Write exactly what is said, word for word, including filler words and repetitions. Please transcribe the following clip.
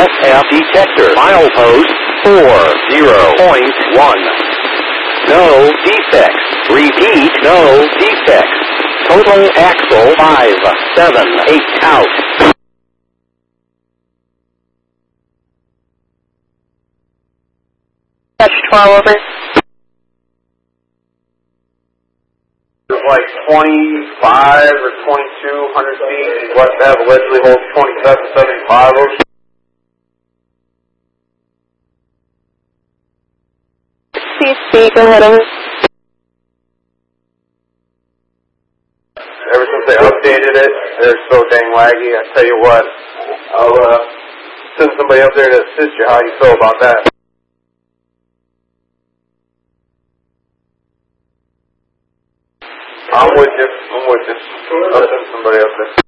S F detector. Milepost four zero point one. No defects. Repeat, no defects. Total axle five seven eight out. Touch twelve over. Like twenty-five or twenty-two hundred feet. West Ave allegedly holds twenty-seven seventy-five over. C C, go ahead over. Ever since they updated it, they're so dang laggy. I tell you what, I'll uh, send somebody up there to assist you. How you feel about that? I'm with you. I'm with you. I'll send somebody up there.